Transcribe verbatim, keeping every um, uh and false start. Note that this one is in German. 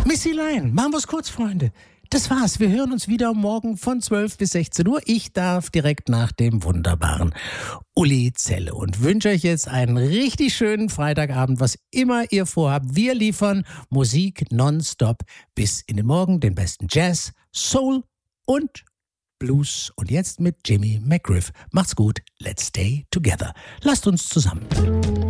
Missy Lion, machen wir's kurz, Freunde. Das war's. Wir hören uns wieder morgen von zwölf bis sechzehn Uhr. Ich darf direkt nach dem wunderbaren Uli Zelle und wünsche euch jetzt einen richtig schönen Freitagabend, was immer ihr vorhabt. Wir liefern Musik nonstop bis in den Morgen, den besten Jazz, Soul und Blues. Und jetzt mit Jimmy McGriff. Macht's gut. Let's stay together. Lasst uns zusammen.